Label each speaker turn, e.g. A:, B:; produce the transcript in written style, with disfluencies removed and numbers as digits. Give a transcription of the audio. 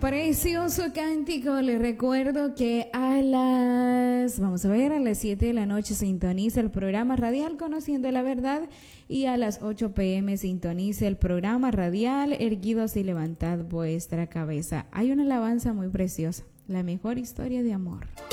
A: Precioso cántico. Les recuerdo que a las 7 de la noche sintoniza el programa radial Conociendo la Verdad, y a las 8 p.m. sintoniza el programa radial Erguidos y Levantad Vuestra Cabeza. Hay una alabanza muy preciosa, la mejor historia de amor.